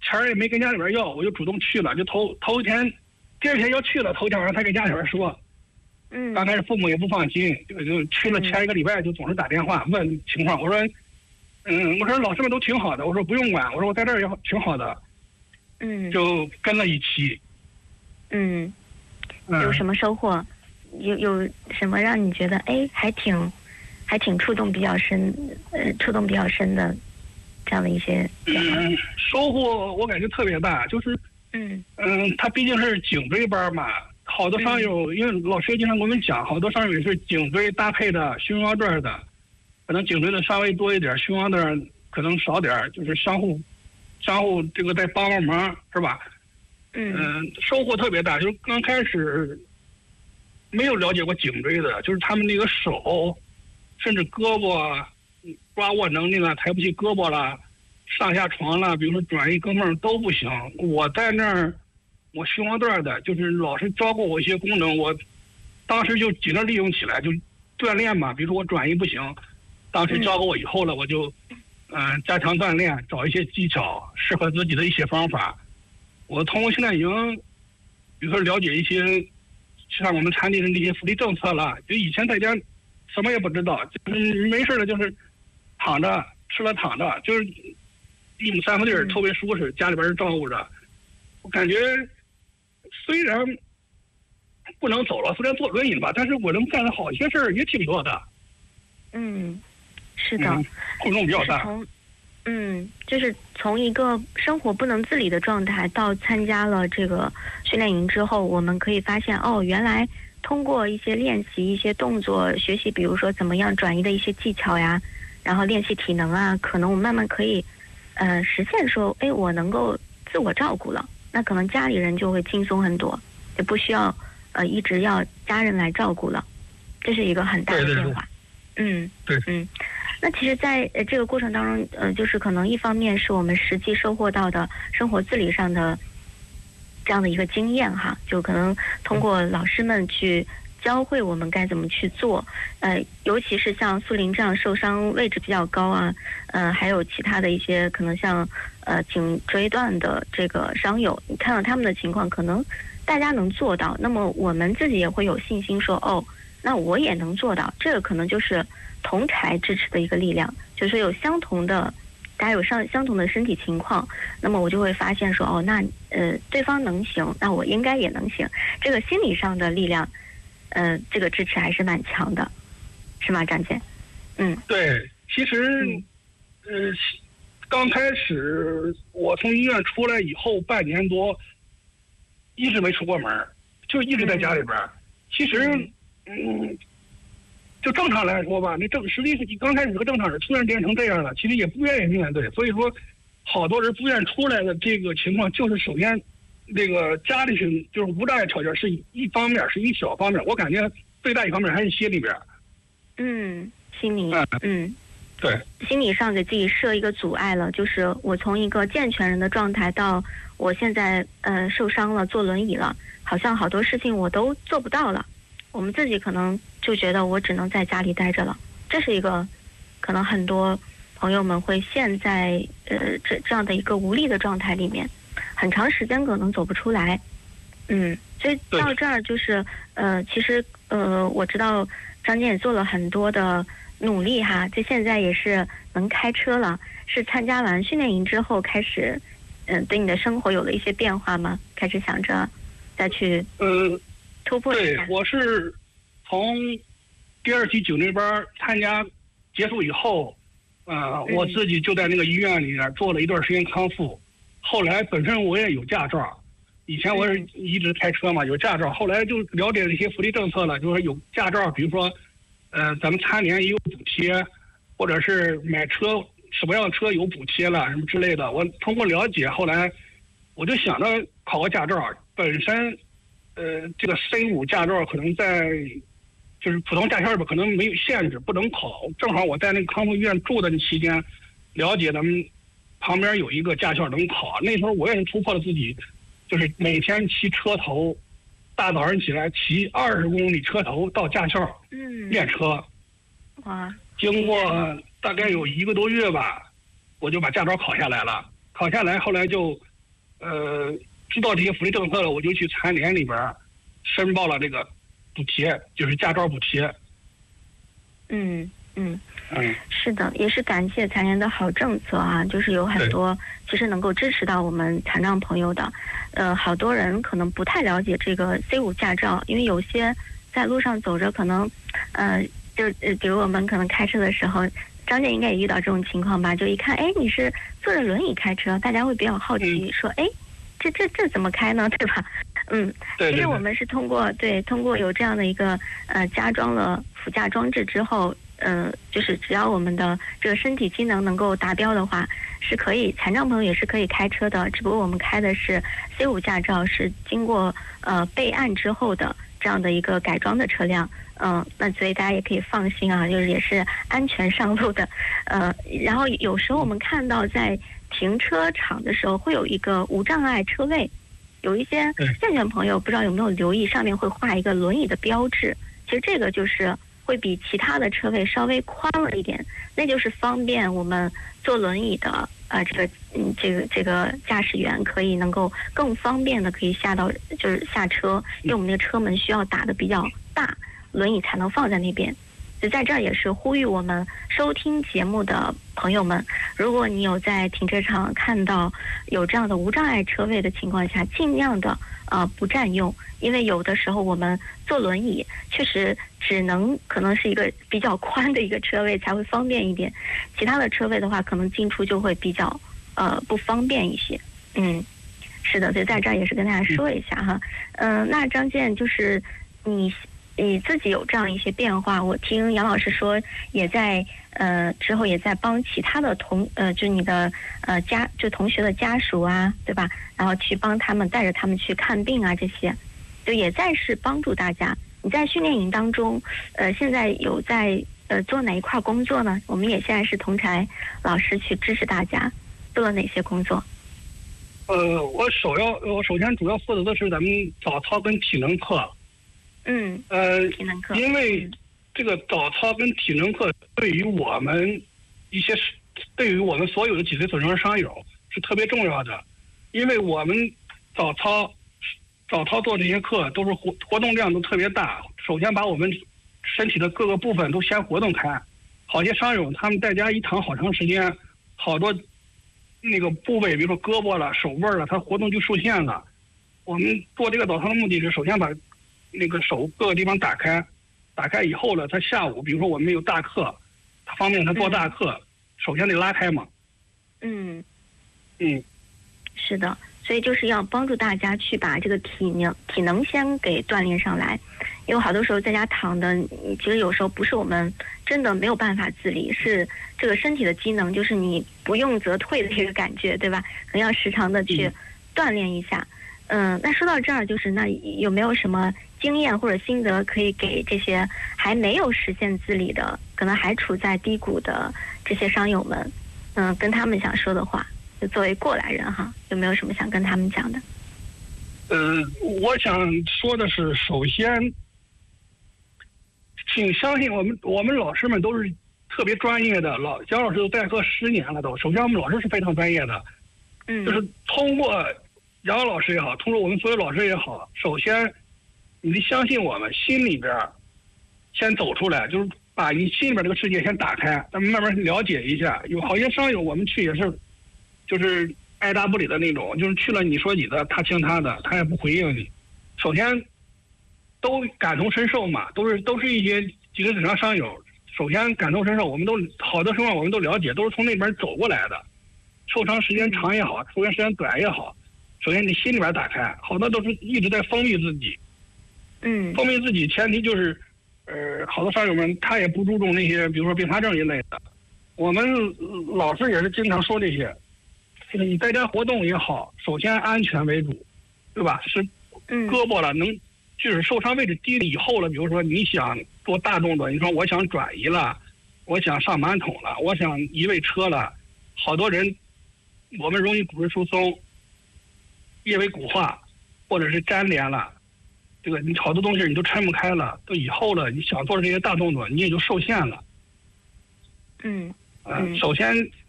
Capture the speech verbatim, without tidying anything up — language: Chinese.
钱儿也没跟家里边要，我就主动去了，就头头一天，第二天要去了，头一天晚上才跟家里边说。 嗯， 刚开始父母也不放心，就就去了前一个礼拜就总是打电话问情况。我说，嗯，我说老师们都挺好的，我说不用管，我说我在这儿也挺好的。 嗯， 就跟了一期。 嗯， 嗯， 有什么收获？有有什么让你觉得哎还挺还挺触动比较深，呃，触动比较深的这样的一些点吗？ 嗯，收获我感觉特别大，就是嗯嗯，他毕竟是颈椎班嘛，好多伤友，因为老师也经常跟我们讲，好多伤友也是颈椎搭配的胸腰段的，可能颈椎的稍微多一点，胸腰段可能少点，就是相互相互这个再帮帮忙，是吧？ 嗯嗯，收获特别大，就是刚开始没有了解过颈椎的，就是他们那个手，甚至胳膊抓握能力啊，抬不起胳膊了，上下床了，比如说转移胳膊都不行。我在那儿，我胸腰段的，就是老师教过我一些功能，我当时就尽量利用起来，就锻炼嘛。比如说我转移不行，当时教给我以后了，我就嗯、呃、加强锻炼，找一些技巧，适合自己的一些方法。我通过现在已经，比如说了解一些像我们残疾人的一些福利政策了。就以前在家什么也不知道，就是没事了，就是躺着吃了躺着，就是一亩三分地儿，特别舒适，家里边人照顾着。我感觉虽然不能走了，虽然坐轮椅吧，但是我能干的好些事儿也挺多的。 嗯，是的， 嗯，互动比较大。 嗯，就是从一个生活不能自理的状态到参加了这个训练营之后，我们可以发现，哦，原来通过一些练习、一些动作学习，比如说怎么样转移的一些技巧呀，然后练习体能啊，可能我们慢慢可以，呃，实现说，哎，我能够自我照顾了，那可能家里人就会轻松很多，也不需要呃一直要家人来照顾了，这是一个很大的变化。 对对对嗯， 对， 嗯。那其实在呃这个过程当中，呃，就是可能一方面是我们实际收获到的生活自理上的这样的一个经验哈，就可能通过老师们去教会我们该怎么去做，呃，尤其是像苏林这样受伤位置比较高啊，呃，还有其他的一些可能像呃颈椎段的这个伤友，你看到他们的情况，可能大家能做到，那么我们自己也会有信心说，哦，那我也能做到，这个可能就是同台支持的一个力量，就是有相同的，大家有相相同的身体情况，那么我就会发现说，哦，那呃对方能行，那我应该也能行，这个心理上的力量，呃，这个支持还是蛮强的，是吗，张姐？嗯， 对，其实， 嗯、 呃，刚开始我从医院出来以后半年多，一直没出过门，就一直在家里边。嗯、其实，嗯。就正常来说吧，那正实际是你刚开始是个正常人，突然变成这样了，其实也不愿意面对。所以说，好多人不愿出来的这个情况，就是首先，这个家里是就是无障碍条件是一方面，是一小方面。我感觉最大一方面还是心里边。 嗯，心理， 嗯， 嗯， 对， 心理上给自己设一个阻碍了，就是我从一个健全人的状态到我现在呃受伤了，坐轮椅了，好像好多事情我都做不到了。我们自己可能就觉得我只能在家里待着了，这是一个可能很多朋友们会陷在呃这这样的一个无力的状态里面，很长时间可能走不出来。嗯，所以到这儿就是呃，其实呃，我知道张健也做了很多的努力哈，就现在也是能开车了。是参加完训练营之后开始，嗯、呃，对你的生活有了一些变化吗？开始想着再去呃。 突破一下。 对，我是从第二期颈椎班参加结束以后，呃，我自己就在那个医院里面做了一段时间康复。后来本身我也有驾照，以前我是一直开车嘛，有驾照。后来就了解了一些福利政策了，就是有驾照，比如说，呃，咱们参联也有补贴，或者是买车什么样的车有补贴了什么之类的。我通过了解，后来我就想着考个驾照，本身。呃，这个 C 五 驾照可能在，就是普通驾校里边可能没有限制，不能考。正好我在那个康复医院住的期间，了解咱们旁边有一个驾校能考。那时候我也是突破了自己，就是每天骑车头，大早上起来骑二十公里车头到驾校练车。 哇！ 经过大概有一个多月吧，我就把驾照考下来了。考下来后来就呃知道这些福利政策了，我就去残联里边申报了这个补贴，就是驾照补贴。 嗯嗯嗯， 是的，也是感谢残联的好政策啊，就是有很多其实能够支持到我们残障朋友的。呃，好多人可能不太了解这个 C 五 驾照，因为有些在路上走着，可能呃就呃比如我们可能开车的时候，张姐应该也遇到这种情况吧？就一看，哎，你是坐着轮椅开车，大家会比较好奇， 嗯、 说，哎，这这这怎么开呢？对吧？嗯， 对对对， 其实我们是通过对通过有这样的一个呃加装了辅驾装置之后，呃，就是只要我们的这个身体机能能够达标的话，是可以残障朋友也是可以开车的。只不过我们开的是 C 五 驾照，是经过呃备案之后的这样的一个改装的车辆。嗯、呃，那所以大家也可以放心啊，就是也是安全上路的。呃，然后有时候我们看到在停车场的时候会有一个无障碍车位。有一些健全朋友不知道有没有留意，上面会画一个轮椅的标志。其实这个就是会比其他的车位稍微宽了一点，那就是方便我们坐轮椅的呃这个嗯这个这个驾驶员可以能够更方便的可以下到就是下车，因为我们那个车门需要打的比较大，轮椅才能放在那边。就在这儿也是呼吁我们收听节目的朋友们，如果你有在停车场看到有这样的无障碍车位的情况下，尽量的呃不占用，因为有的时候我们坐轮椅确实只能可能是一个比较宽的一个车位才会方便一点，其他的车位的话可能进出就会比较呃不方便一些。嗯，是的，所以在这儿也是跟大家说一下哈。嗯、呃，那张健就是你。你自己有这样一些变化，我听杨老师说，也在呃之后也在帮其他的同呃就你的呃家就同学的家属啊，对吧？然后去帮他们带着他们去看病啊，这些就也在是帮助大家。你在训练营当中，呃，现在有在呃做哪一块工作呢？我们也现在是同柴老师去支持大家做了哪些工作？ 呃，我首要我首先主要负责的是咱们早操跟体能课。 嗯， 呃， 体能课， 因为这个早操跟体能课对于我们一些对于我们所有的脊髓损伤伤友是特别重要的，因为我们早操早操做这些课都是活活动量都特别大，首先把我们身体的各个部分都先活动开。好些伤友他们在家一躺好长时间，好多那个部位，比如说胳膊了、手腕了，它活动就受限了。我们做这个早操的目的是，首先把那个手各个地方打开，打开以后呢，他下午比如说我们有大课，他方便他做大课，嗯、首先得拉开嘛。 嗯嗯， 是的，所以就是要帮助大家去把这个体能体能先给锻炼上来，因为好多时候在家躺的，其实有时候不是我们真的没有办法自理，是这个身体的机能，就是你不用则退的这个感觉，对吧？可能要时常的去锻炼一下。嗯，那说到这儿，就是那有没有什么经验或者心得可以给这些还没有实现自理的，可能还处在低谷的这些伤友们，嗯，跟他们想说的话，就作为过来人哈，有没有什么想跟他们讲的？ 呃，我想说的是，首先，请相信我们，我们老师们都是特别专业的，老姜老师都在课十年了都。首先，我们老师是非常专业的， 嗯， 就是通过杨老师也好，通过我们所有老师也好，首先你得相信我们，心里边先走出来，就是把你心里边这个世界先打开，咱们慢慢了解一下。有好些伤友我们去也是，就是爱答不理的那种，就是去了你说你的，他听他的，他也不回应你。首先都感同身受嘛，都是都是一些脊髓损伤伤友。首先感同身受，我们都好多情况我们都了解，都是从那边走过来的。受伤时间长也好，受伤时间短也好，首先你心里边打开，好多都是一直在封闭自己。 嗯， 封闭自己前提就是，呃，好多伤友们他也不注重那些，比如说并发症一类的。我们老师也是经常说这些，就是你在家活动也好，首先安全为主，对吧？是胳膊了能，就是受伤位置低了以后了，比如说你想做大动作，你说我想转移了，我想上马桶了，我想移位车了，好多人我们容易骨质疏松、腋尾骨化，或者是粘连了。这个你好多东西你都撑不开了，到以后了，你想做这些大动作，你也就受限了。 嗯， 嗯、呃，首先